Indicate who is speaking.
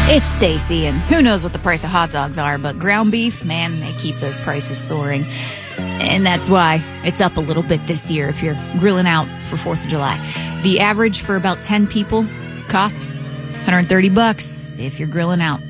Speaker 1: It's Stacy, and who knows what the price of hot dogs are, but ground beef, man, they keep those prices soaring. And that's why it's up a little bit this year if you're grilling out for 4th of July. The average for about 10 people cost $130 if you're grilling out.